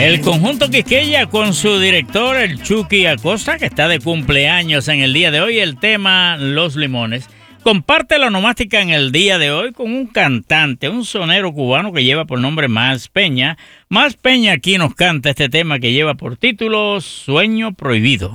El conjunto Quisqueya con su director, el Chucky Acosta, que está de cumpleaños en el día de hoy, el tema Los Limones. Comparte la onomástica en el día de hoy con un cantante, un sonero cubano que lleva por nombre Más Peña. Más Peña aquí nos canta este tema que lleva por título Sueño Prohibido.